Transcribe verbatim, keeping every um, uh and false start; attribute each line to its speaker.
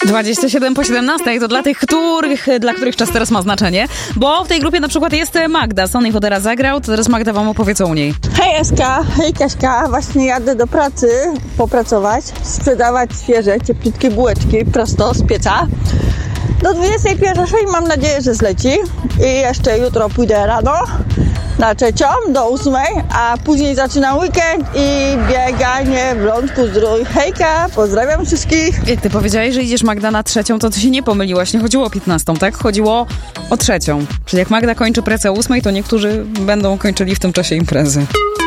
Speaker 1: dwadzieścia siedem po siedemnastej to dla tych, których, dla których czas teraz ma znaczenie, bo w tej grupie na przykład jest Magda. Sony Wodera zagrał, to teraz Magda wam opowie co u niej.
Speaker 2: Hej Eska, hej Kaśka, właśnie jadę do pracy popracować, sprzedawać świeże, cieplutkie bułeczki prosto z pieca. Do dwudziestej pierwszej mam nadzieję, że zleci i jeszcze jutro pójdę rano na trzecią do ósmej, a później zaczynam weekend i bieganie w Lądku Zdrój. Hejka, pozdrawiam wszystkich.
Speaker 1: Jak ty powiedziałeś, że idziesz Magda na trzecią, to ty się nie pomyliłaś, nie chodziło o piętnastą, tak? Chodziło o trzecią. Czyli jak Magda kończy pracę o ósmej, to niektórzy będą kończyli w tym czasie imprezy.